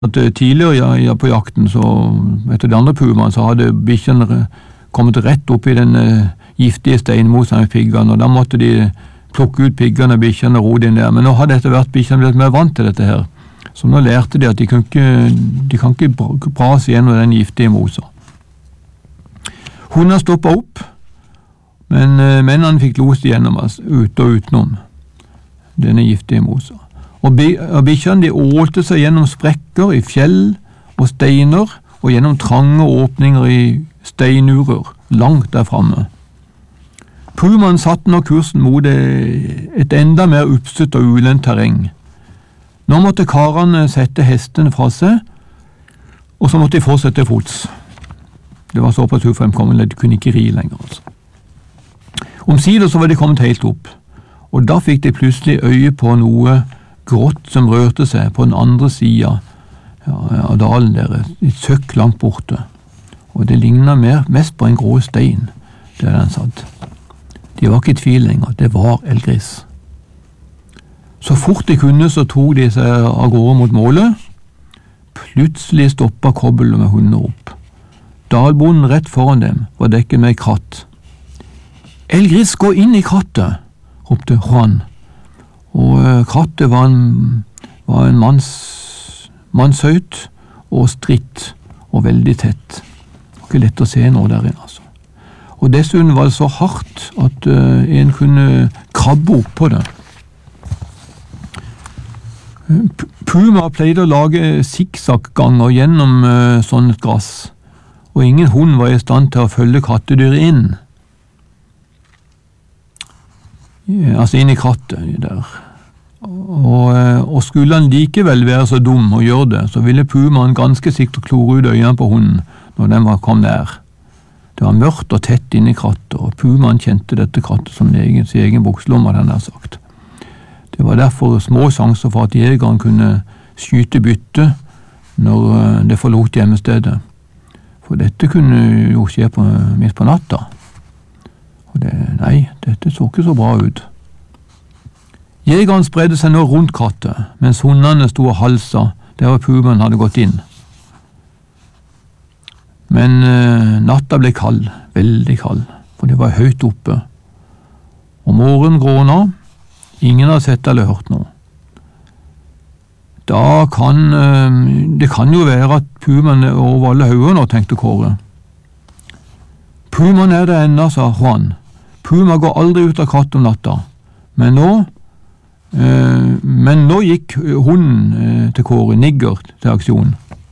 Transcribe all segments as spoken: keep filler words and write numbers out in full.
At tidligere ja, ja, på jakten, så etter de andre pumaene, så hadde bikkjene kommet rett opp i den uh, giftige steinmosen med piggene, og da måtte de plukke ut piggene og bikkjene og rode inn der. Men nå hadde etter hvert bikkjene blitt mer vant til dette her, så nå lærte de at de kan ikke, de kan ikke brase gjennom den giftige mosen. Hundene stoppet opp, men uh, mennene fikk lost igjennom, altså, ut og utenom denne giftige mosen. Og bikkjene de ålte seg gjennom sprekker i fjell og steiner og gjennom trange åpninger i steinurer langt der framme. Pumaen satte nå kursen mot et enda mer oppstøtt og ulendt terreng. Nå måtte karene sette hestene fra seg, og så måtte de fortsette fots. Det var såpass ufremkommelig at de kunne ikke ri lenger. Altså. Omsider så var de kommet helt opp, og da fikk de plutselig øye på noe grått som rørte seg på den andre siden ja, av dalen der, et søkk langt borte. Og det lignet mer, mest på en grå stein der den satt. De var ikke i tvil lenger, det var elgris. Så fort de kunne så tok de seg av gårde mot målet. Plutselig stoppet kobbelet med hundene opp. Dalbonden rett foran dem var dekket med kratt. «Elgris, gå inn i krattet!» ropte Juan. Og krattet var en, var en manns, mannshøyt og stritt og veldig tett. Det var ikke lett å se noe der inne, altså. Og dessuten var det så hardt at uh, en kunne krabbe opp på det. Puma pleide å lage sikksakk-ganger gjennom uh, sånt grass, og ingen hund var i stand til å følge kattedyret inn. Altså inn i krattet der. Og, og skulle han likevel være så dum å gjøre det, så ville pumaen ganske sikkert klore ut øynene på hunden når den var kom nær. Det var mørkt og tett inn i krattet, og pumaen kjente dette krattet som egen, sin egen bukselomma, den har sagt. Det var derfor små sjanser for at jegeren kunne skyte bytte når det forlot hjemmestedet. For dette kunne jo skje på, midt på natta. Og det, nei, dette så ikke så bra ut. Jegeren spredde seg nå rundt krattet, mens hundene sto og halsa der pumaen hadde gått inn. Men eh, natta ble kald, veldig kald, for det var høyt oppe. Og morgenen gråna, ingen hadde sett eller hørt noe. Da kan, eh, det kan jo være at pumaen er over alle hauger nå, tenkte Kåre. Pumaen er det ennå, sa Juan. Puma går aldri ut av krattet om natta, men nå, eh, men nå gikk hunden eh, til Kåre, Nigger, til aksjon.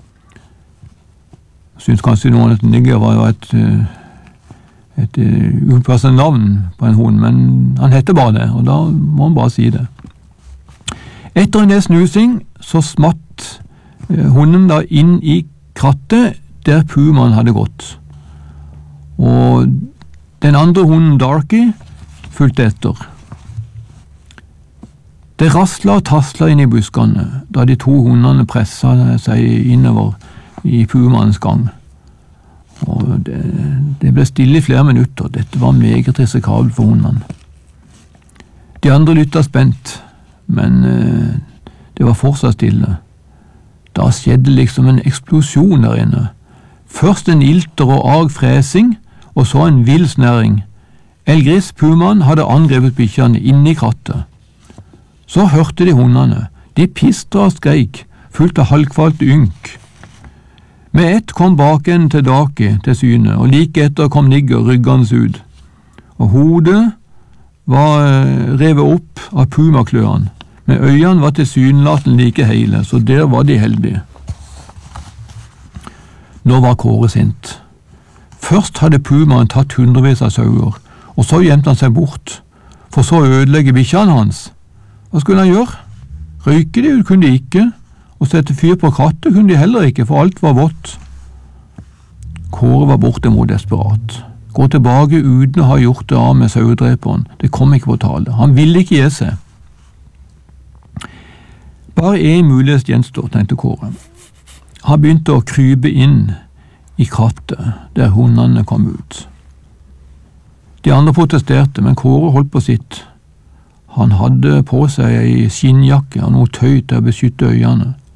Jeg synes kanskje noen at Nigger var jo et, et, et upassende navn på en hund, men han heter bare det, og da må man bare si det. Etter en del snusing, så smatt eh, hunden da inn i krattet der pumaen hadde gått. Og den andre hunden, Darky, fulgte etter. Det rasla og tasla inn i buskene, da de to hundene presset seg innover i pumaens gang. Og det, det ble stille i flere minutter, dette var meget risikabelt for hundene. De andre lyttet spent, men eh, det var fortsatt stille. Da skjedde liksom en eksplosjon der inne. Først en ilter og arg fresing, og så en vill snæring. Elgris, pumaen, hadde angrepet bikkjene inne i krattet. Så hørte de hundene. De pistra og skreik, fullt av halvkvalt ynk. Med ett kom bakenden til Darky til syne, og like etter kom Nigger ryggende ut. Og hodet var revet opp av pumakløene, men øynene var tilsynelatende like hele, så der var de heldige. Nå var Kåre sint. Først hadde pumaen tatt hundrevis av sauer, og så gjemte han seg bort, for så å ødelegge bikkjene hans. Hva skulle han gjøre? Røyke de kunne de ikke, og sette fyr på krattet kunne de heller ikke, for alt var vått. Kåre var bortimot desperat. Gå tilbake uten å ha gjort det av med sauedreperen. Det kom ikke på tale. Han ville ikke gi seg. Bare en mulighet gjenstår, tenkte Kåre. Han begynte å krype inn i krattet der hundene kom ut. De andre protesterte, men Kåre holdt på sitt. Han hadde på seg ei skinnjakke og noe tøy til å beskytte øynene.